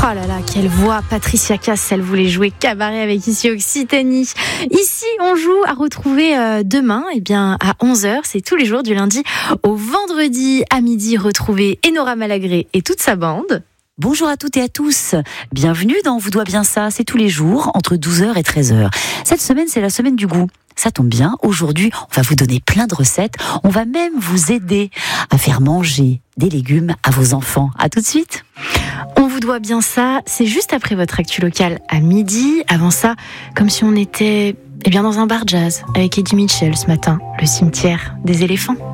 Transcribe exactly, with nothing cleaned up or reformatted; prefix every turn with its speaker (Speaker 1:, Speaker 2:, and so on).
Speaker 1: Oh là là, quelle voix. Patricia Cass, elle voulait jouer cabaret avec Ici Occitanie. Ici, on joue à retrouver euh, demain, eh bien, à onze heures. C'est tous les jours du lundi au vendredi à midi. Retrouvez Enora Malagré et toute sa bande.
Speaker 2: Bonjour à toutes et à tous. Bienvenue dans Vous doit bien ça. C'est tous les jours entre douze heures et treize heures. Cette semaine, c'est la semaine du goût. Ça tombe bien. Aujourd'hui, on va vous donner plein de recettes. On va même vous aider à faire manger des légumes à vos enfants. À tout de suite.
Speaker 1: On vous doit bien ça. C'est juste après votre actu locale à midi. Avant ça, comme si on était eh bien, dans un bar jazz avec Eddie Mitchell ce matin. Le cimetière des éléphants.